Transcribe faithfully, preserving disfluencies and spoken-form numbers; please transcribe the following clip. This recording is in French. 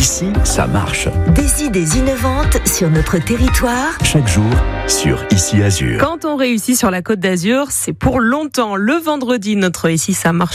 Ici, ça marche. Des idées innovantes sur notre territoire. Chaque jour, sur Ici Azur. Quand on réussit sur la Côte d'Azur, c'est pour longtemps. Le vendredi, notre Ici, ça marche